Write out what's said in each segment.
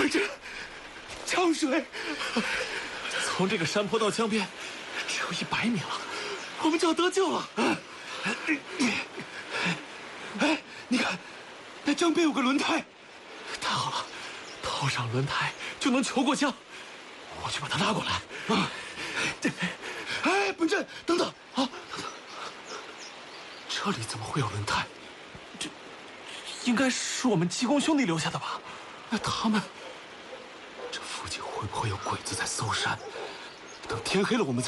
这江水从这个山坡到江边只有100米了，我们就要得救了。 哎，你看，那江边有个轮胎。 太好了，套上轮胎就能求过江。我去把它拉过来。 哎，本镇，等等啊！ 这里怎么会有轮胎？这应该是我们济公兄弟留下的吧？ 那他们，这附近会不会有鬼子在搜山？等天黑了，我们再……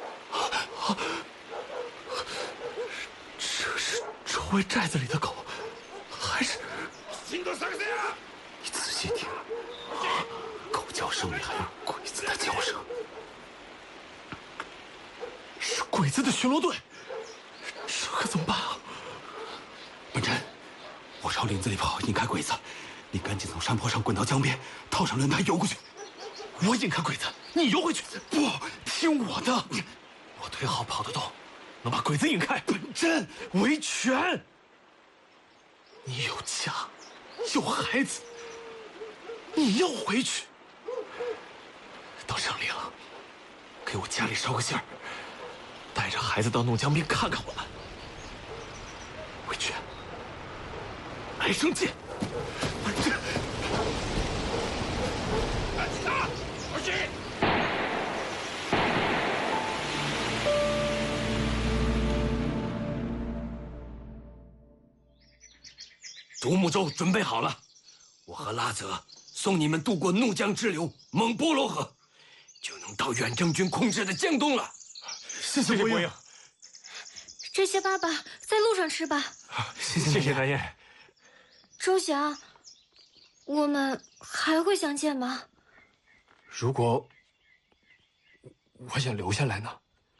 这是周围寨子里的狗，还是？ 你仔细听，狗叫声里还有鬼子的叫声， 是鬼子的巡逻队，这可怎么办啊？ 本真，我朝林子里跑，引开鬼子。你赶紧从山坡上滚到江边，套上轮胎游过去。 我引开鬼子，你游回去。 不，听我的。 我腿好，跑得动，能把鬼子引开。 本真， 维权。你有家，有孩子，你要回去。到城里了，给我家里捎个信儿，带着孩子到怒江边看看我们。维权，来生见。 独木舟准备好了，我和拉泽送你们渡过怒江支流蒙波罗河，就能到远征军控制的江东了。 谢谢伯英， 这些粑粑在路上吃吧。 谢谢南燕。 周翔，我们还会相见吗？ 如果我想留下来呢？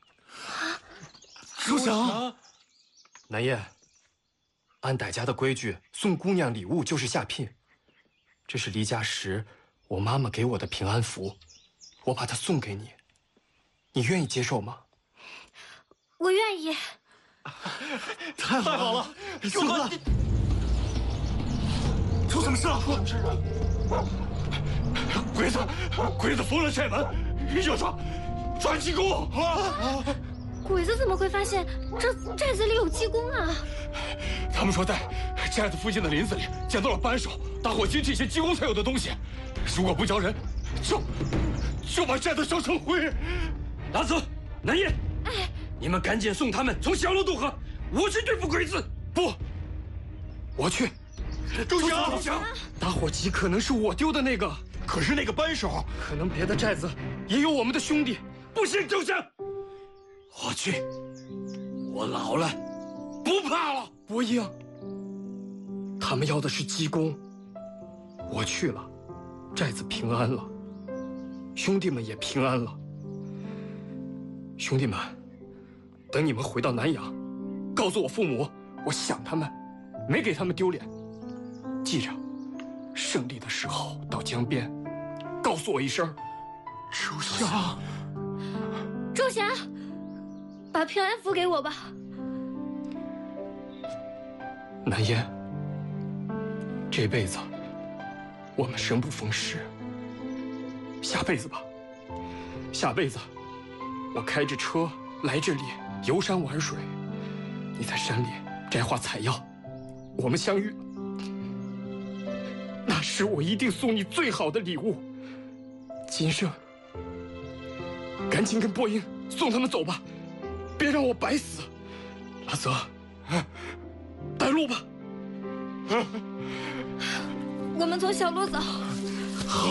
周翔， 南燕，按傣家的规矩，送姑娘礼物就是下聘。这是离家时我妈妈给我的平安符，我把它送给你，你愿意接受吗？ 我愿意。 太好了， 兄弟，出什么事了？ 鬼子封了寨门，要抓济公啊！ 鬼子怎么会发现这寨子里有济公啊？ 他们说在寨子附近的林子里捡到了扳手、打火机这些济公才有的东西，如果不交人，就把寨子烧成灰。 拉泽、南燕，你们赶紧送他们从小路渡河，我去对付鬼子。 不，我去。 周翔， 打火机可能是我丢的那个， 可是那个扳手， 可能别的寨子也有我们的兄弟。 不行，周翔，我去，我老了，不怕了。 伯英，他们要的是济公，我去了，寨子平安了，兄弟们也平安了。兄弟们，等你们回到南阳，告诉我父母，我想他们，没给他们丢脸。记着，胜利的时候到江边，告诉我一声。 周翔， 周霞，把平安符给我吧。 南燕，这辈子我们生不逢时，下辈子吧。下辈子我开着车来这里游山玩水，你在山里摘花采药，我们相遇了。那时我一定送你最好的礼物。今生，赶紧跟波英送他们走吧，别让我白死。阿泽，带路吧。 我们从小路走。 好。